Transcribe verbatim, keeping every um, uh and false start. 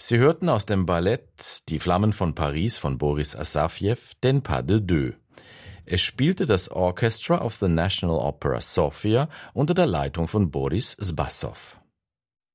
Sie hörten aus dem Ballett Die Flammen von Paris von Boris Asafjew den Pas de Deux. Es spielte das Orchestra of the National Opera Sofia unter der Leitung von Boris Sbassow.